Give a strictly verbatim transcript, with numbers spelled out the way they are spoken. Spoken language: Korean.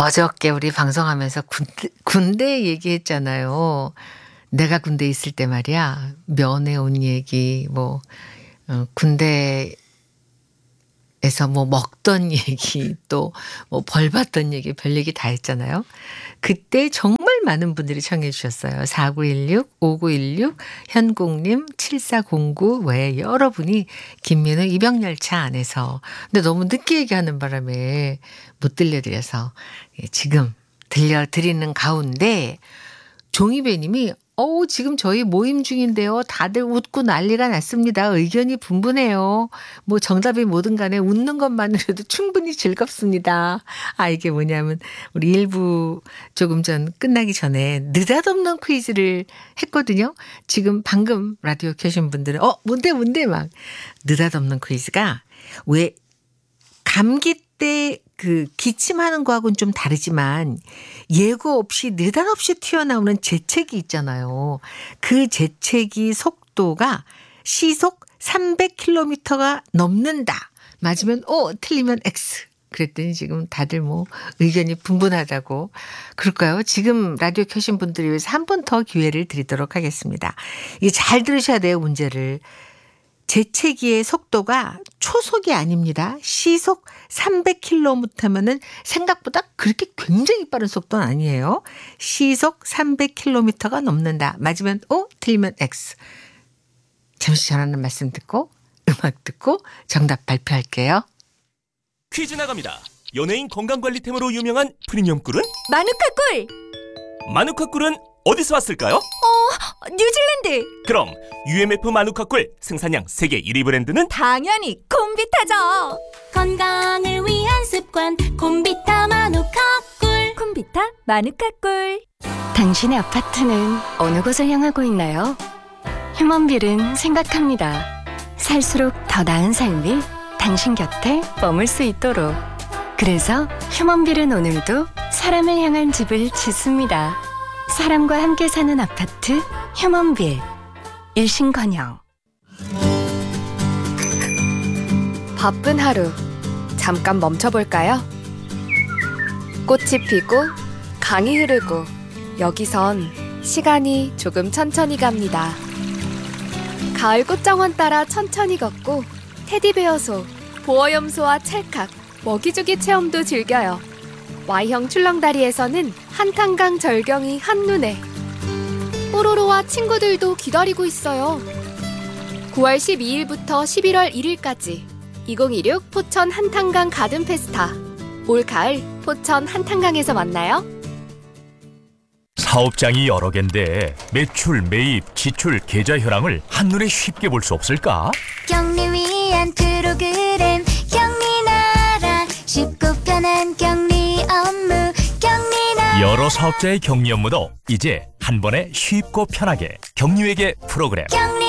어저께 우리 방송하면서 군대, 군대 얘기했잖아요. 내가 군대 있을 때 말이야. 면회 온 얘기, 뭐, 어, 군대에서 뭐 먹던 얘기, 또 뭐 벌 받던 얘기, 별 얘기 다 했잖아요. 그때 정말 많은 분들이 청해 주셨어요. 사구일육, 오구일육, 현공님, 칠사공구 외 여러분이 김민우 입영열차 안에서. 근데 너무 늦게 얘기하는 바람에 못 들려드려서 지금 들려드리는 가운데 종이배님이 어우 지금 저희 모임 중인데요. 다들 웃고 난리가 났습니다. 의견이 분분해요. 뭐 정답이 뭐든 간에 웃는 것만으로도 충분히 즐겁습니다. 아 이게 뭐냐면 우리 일부 조금 전 끝나기 전에 느닷없는 퀴즈를 했거든요. 지금 방금 라디오 켜신 분들은 어 뭔데 뭔데 막 느닷없는 퀴즈가 왜 감기 때 그 기침하는 거하고는 좀 다르지만 예고 없이 느닷없이 튀어나오는 재채기 있잖아요. 그 재채기 속도가 시속 삼백 킬로미터가 넘는다. 맞으면 O, 틀리면 X. 그랬더니 지금 다들 뭐 의견이 분분하다고. 그럴까요? 지금 라디오 켜신 분들을 위해서 한 번 더 기회를 드리도록 하겠습니다. 이게 잘 들으셔야 돼요, 문제를. 재채기의 속도가 초속이 아닙니다. 시속 삼백 킬로미터면은 생각보다 그렇게 굉장히 빠른 속도는 아니에요. 시속 삼백 킬로미터가 넘는다. 맞으면 O, 틀리면 X. 잠시 전하는 말씀 듣고 음악 듣고 정답 발표할게요. 퀴즈 나갑니다. 연예인 건강관리템으로 유명한 프리미엄 꿀은? 마누카 꿀! 마누카 꿀은 어디서 왔을까요? 어, 뉴질랜드! 그럼 유엠에프 마누카 꿀 생산량 세계 일 위 브랜드는? 당연히 콤비타죠! 건강을 위한 습관 콤비타 마누카 꿀. 콤비타 마누카 꿀. 당신의 아파트는 어느 곳을 향하고 있나요? 휴먼빌은 생각합니다. 살수록 더 나은 삶이 당신 곁에 머물 수 있도록. 그래서 휴먼빌은 오늘도 사람을 향한 집을 짓습니다. 사람과 함께 사는 아파트 휴먼빌. 일신건영. 바쁜 하루 잠깐 멈춰볼까요? 꽃이 피고 강이 흐르고 여기선 시간이 조금 천천히 갑니다. 가을 꽃정원 따라 천천히 걷고 테디베어소, 보어염소와 찰칵, 먹이주기 체험도 즐겨요. Y형 출렁다리에서는 한탄강 절경이 한눈에. 뽀로로와 친구들도 기다리고 있어요. 구월 십이일부터 십일월 일일까지 이천이십육 포천 한탄강 가든 페스타. 올 가을 포천 한탄강에서 만나요. 사업장이 여러 갠데 매출, 매입, 지출, 계좌 현황을 한눈에 쉽게 볼 수 없을까? 격리 위한 프로그램 격리나라 쉽고 편한 격리 업무 격리나라. 여러 사업자의 격리 업무도 이제 한 번에 쉽고 편하게 격리회계 프로그램. 격리